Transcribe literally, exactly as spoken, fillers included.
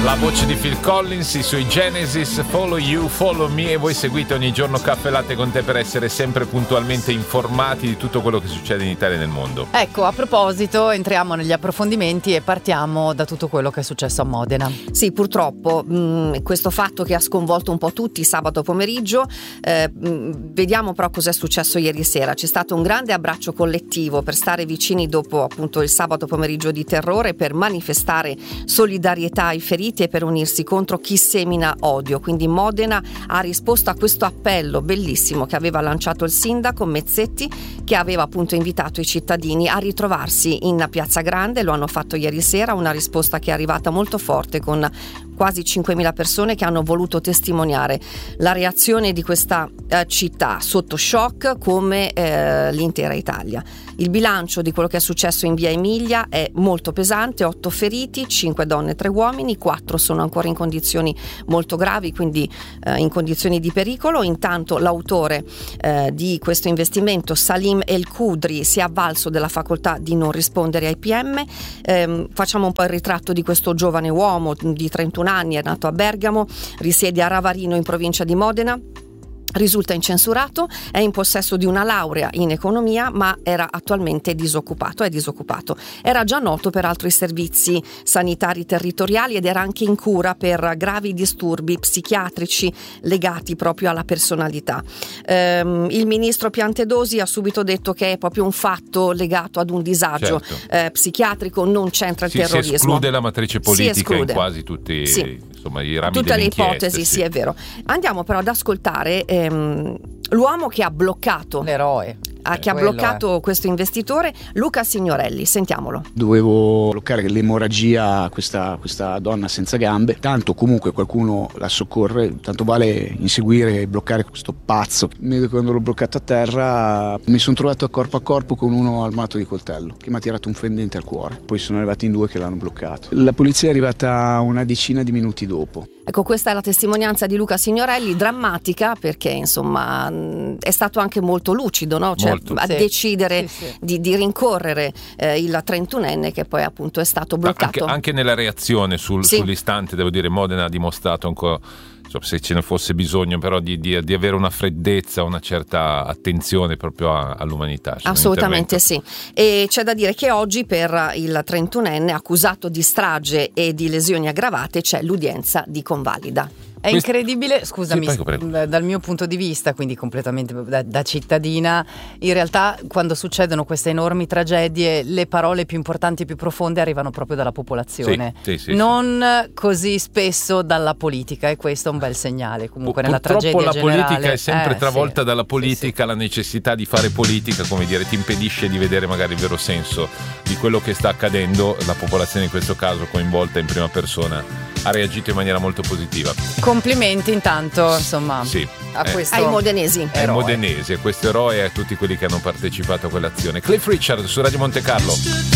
La voce di Phil Collins, i suoi Genesis, Follow You, Follow Me, e voi seguite ogni giorno Caffè Latte con te per essere sempre puntualmente informati di tutto quello che succede in Italia e nel mondo. Ecco, a proposito, entriamo negli approfondimenti e partiamo da tutto quello che è successo a Modena. Sì, purtroppo mh, questo fatto che ha sconvolto un po' tutti sabato pomeriggio, eh, mh, vediamo però cos'è successo ieri sera. C'è stato un grande abbraccio collettivo per stare vicini dopo appunto il sabato pomeriggio di terrore, per manifestare solidarietà ai feriti e per unirsi contro chi semina odio. Quindi Modena ha risposto a questo appello bellissimo che aveva lanciato il sindaco Mezzetti, che aveva appunto invitato i cittadini a ritrovarsi in Piazza Grande. Lo hanno fatto ieri sera, una risposta che è arrivata molto forte, con quasi cinquemila persone che hanno voluto testimoniare la reazione di questa eh, città sotto shock come eh, l'intera Italia. Il bilancio di quello che è successo in via Emilia è molto pesante: otto feriti, cinque donne e tre uomini, quattro sono ancora in condizioni molto gravi, quindi eh, in condizioni di pericolo. Intanto l'autore eh, di questo investimento, Salim El Kudri, si è avvalso della facoltà di non rispondere ai P M. Eh, facciamo un po' il ritratto di questo giovane uomo di trentuno anni, è nato a Bergamo, risiede a Ravarino in provincia di Modena. Risulta incensurato, è in possesso di una laurea in economia, ma era attualmente disoccupato, è disoccupato. Era già noto peraltro ai servizi sanitari territoriali ed era anche in cura per gravi disturbi psichiatrici legati proprio alla personalità. Ehm, il ministro Piantedosi ha subito detto che è proprio un fatto legato ad un disagio certo. eh, psichiatrico, non c'entra il si, terrorismo. Si esclude la matrice politica in quasi tutti sì. insomma, i rami tutte le ipotesi, sì. sì, è vero. Andiamo però ad ascoltare ehm, l'uomo che ha bloccato l'eroe eh, che ha bloccato è. questo investitore, Luca Signorelli. Sentiamolo. Dovevo bloccare l'emorragia a questa, questa donna senza gambe, tanto comunque qualcuno la soccorre, tanto vale inseguire e bloccare questo pazzo. Quando l'ho bloccato a terra mi sono trovato a corpo a corpo con uno armato di coltello che mi ha tirato un fendente al cuore, poi sono arrivati in due che l'hanno bloccato. La polizia è arrivata una decina di minuti dopo. Ecco, questa è la testimonianza di Luca Signorelli, drammatica perché insomma è stato anche molto lucido, no? Cioè, a sì. decidere sì, sì. Di, di rincorrere eh, il trentunenne che poi appunto è stato bloccato. Anche, anche nella reazione sul, sì. sull'istante, devo dire, Modena ha dimostrato ancora, insomma, se ce ne fosse bisogno, però di, di, di avere una freddezza, una certa attenzione proprio a, all'umanità. Cioè assolutamente sì. E c'è da dire che oggi per il trentunenne accusato di strage e di lesioni aggravate c'è l'udienza di convalida. È incredibile, scusami, sì, prego, prego. dal mio punto di vista, quindi completamente da, da cittadina, in realtà quando succedono queste enormi tragedie le parole più importanti e più profonde arrivano proprio dalla popolazione, sì, sì, sì, non sì. così spesso dalla politica, e questo è un bel segnale comunque P- nella tragedia la generale. Purtroppo la politica è sempre eh, travolta sì. dalla politica, sì, sì. La necessità di fare politica, come dire, ti impedisce di vedere magari il vero senso di quello che sta accadendo. La popolazione in questo caso, coinvolta in prima persona, ha reagito in maniera molto positiva. Complimenti intanto, insomma, sì, a eh, questo ai modenesi. Ai modenesi, a questo eroe e a tutti quelli che hanno partecipato a quell'azione. Cliff Richard su Radio Monte Carlo.